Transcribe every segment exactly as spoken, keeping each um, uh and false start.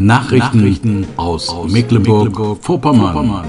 Nachrichten, Nachrichten aus, aus Mecklenburg-Vorpommern. Mecklenburg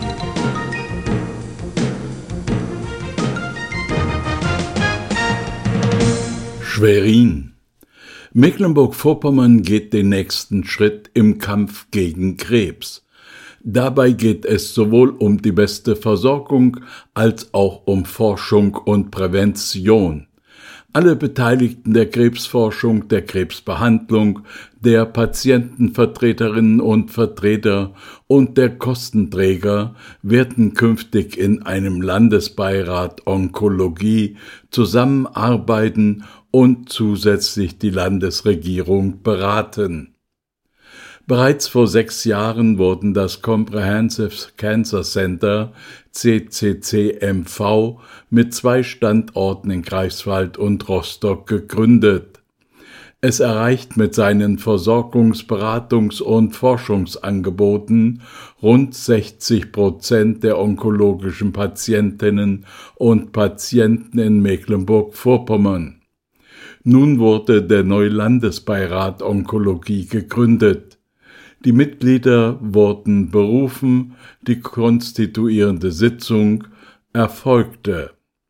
Schwerin. Mecklenburg-Vorpommern geht den nächsten Schritt im Kampf gegen Krebs. Dabei geht es sowohl um die beste Versorgung als auch um Forschung und Prävention. Alle Beteiligten der Krebsforschung, der Krebsbehandlung, der Patientenvertreterinnen und Vertreter und der Kostenträger werden künftig in einem Landesbeirat Onkologie zusammenarbeiten und zusätzlich die Landesregierung beraten. Bereits vor sechs Jahren wurden das Comprehensive Cancer Center C C C M V mit zwei Standorten in Greifswald und Rostock gegründet. Es erreicht mit seinen Versorgungs-, Beratungs- und Forschungsangeboten rund sechzig Prozent der onkologischen Patientinnen und Patienten in Mecklenburg-Vorpommern. Nun wurde der neue Landesbeirat Onkologie gegründet. Die Mitglieder wurden berufen, die konstituierende Sitzung erfolgte.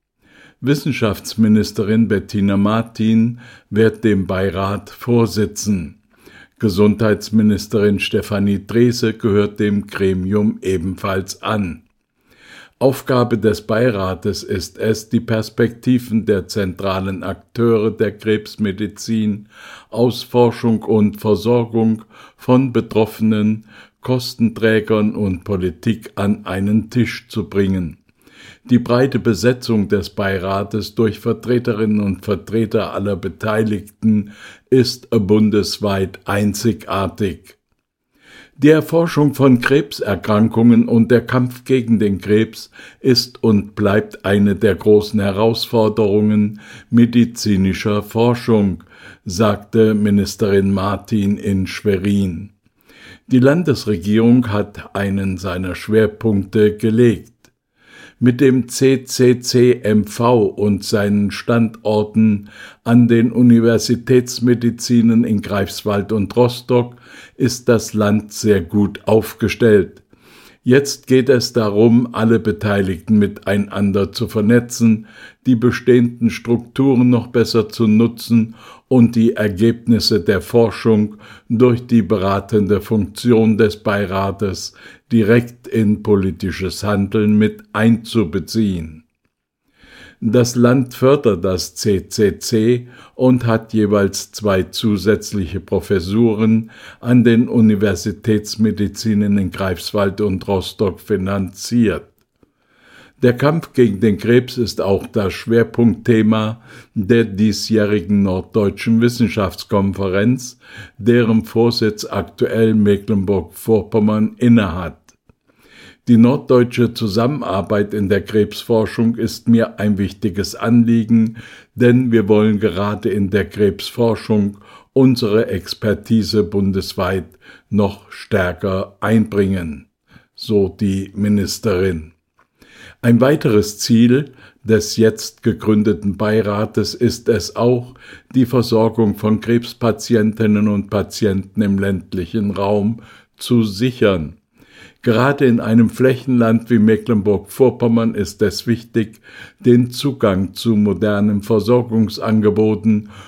Wissenschaftsministerin Bettina Martin wird dem Beirat vorsitzen. Gesundheitsministerin Stefanie Drese gehört dem Gremium ebenfalls an. Aufgabe des Beirates ist es, die Perspektiven der zentralen Akteure der Krebsmedizin aus Forschung und Versorgung von Betroffenen, Kostenträgern und Politik an einen Tisch zu bringen. Die breite Besetzung des Beirates durch Vertreterinnen und Vertreter aller Beteiligten ist bundesweit einzigartig. Die Erforschung von Krebserkrankungen und der Kampf gegen den Krebs ist und bleibt eine der großen Herausforderungen medizinischer Forschung, sagte Ministerin Martin in Schwerin. Die Landesregierung hat einen seiner Schwerpunkte gelegt. Mit dem C C C M V und seinen Standorten an den Universitätsmedizinen in Greifswald und Rostock ist das Land sehr gut aufgestellt. Jetzt geht es darum, alle Beteiligten miteinander zu vernetzen, die bestehenden Strukturen noch besser zu nutzen und die Ergebnisse der Forschung durch die beratende Funktion des Beirates direkt in politisches Handeln mit einzubeziehen. Das Land fördert das C C C und hat jeweils zwei zusätzliche Professuren an den Universitätsmedizinen in Greifswald und Rostock finanziert. Der Kampf gegen den Krebs ist auch das Schwerpunktthema der diesjährigen Norddeutschen Wissenschaftskonferenz, deren Vorsitz aktuell Mecklenburg-Vorpommern innehat. Die norddeutsche Zusammenarbeit in der Krebsforschung ist mir ein wichtiges Anliegen, denn wir wollen gerade in der Krebsforschung unsere Expertise bundesweit noch stärker einbringen, so die Ministerin. Ein weiteres Ziel des jetzt gegründeten Beirates ist es auch, die Versorgung von Krebspatientinnen und Patienten im ländlichen Raum zu sichern. Gerade in einem Flächenland wie Mecklenburg-Vorpommern ist es wichtig, den Zugang zu modernen Versorgungsangeboten